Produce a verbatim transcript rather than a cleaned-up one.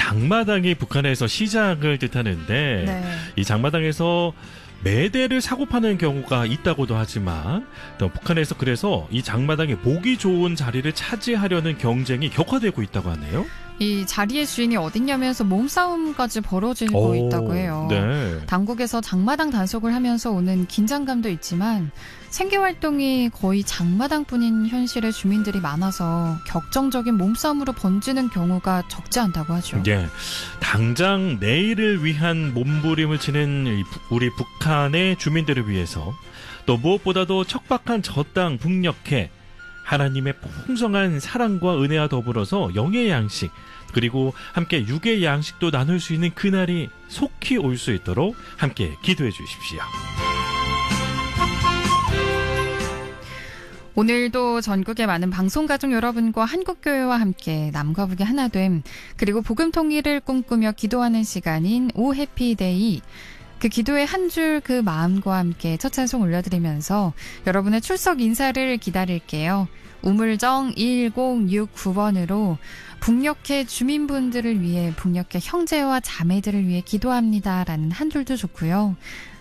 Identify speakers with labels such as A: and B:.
A: 장마당이 북한에서 시작을 뜻하는데
B: 네.
A: 이 장마당에서 매대를 사고 파는 경우가 있다고도 하지만 또 북한에서 그래서 이 장마당에 보기 좋은 자리를 차지하려는 경쟁이 격화되고 있다고 하네요.
B: 이 자리의 주인이 어딨냐면서 몸싸움까지 벌어지고
A: 오,
B: 있다고 해요.
A: 네.
B: 당국에서 장마당 단속을 하면서 오는 긴장감도 있지만 생계활동이 거의 장마당뿐인 현실의 주민들이 많아서 격정적인 몸싸움으로 번지는 경우가 적지 않다고 하죠.
A: 예, 당장 내일을 위한 몸부림을 치는 이 부- 우리 북한의 주민들을 위해서 또 무엇보다도 척박한 저 땅 북녘에 하나님의 풍성한 사랑과 은혜와 더불어서 영의 양식 그리고 함께 육의 양식도 나눌 수 있는 그날이 속히 올 수 있도록 함께 기도해 주십시오.
B: 오늘도 전국의 많은 방송가족 여러분과 한국교회와 함께 남과 북의 하나됨 그리고 복음 통일을 꿈꾸며 기도하는 시간인 오 해피데이 그 기도의 한 줄 그 마음과 함께 첫 찬송 올려드리면서 여러분의 출석 인사를 기다릴게요. 우물정 일공육구 번으로 북녘의 주민분들을 위해 북녘의 형제와 자매들을 위해 기도합니다라는 한 줄도 좋고요.